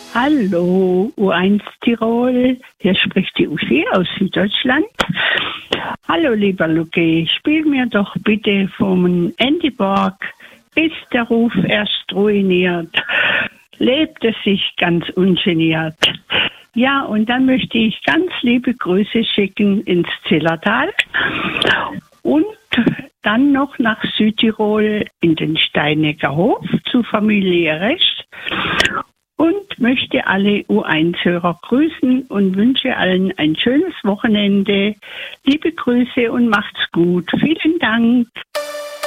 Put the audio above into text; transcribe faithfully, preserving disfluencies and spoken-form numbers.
Hallo, U eins Tirol, hier spricht die Uschi aus Süddeutschland. Hallo lieber Luki, spiel mir doch bitte vom Andy Borg Bis der Ruf erst ruiniert, lebt es sich ganz ungeniert. Ja, und dann möchte ich ganz liebe Grüße schicken ins Zillertal und dann noch nach Südtirol in den Steinecker Hof zu Familie Resch und möchte alle U eins Hörer grüßen und wünsche allen ein schönes Wochenende. Liebe Grüße und macht's gut. Vielen Dank.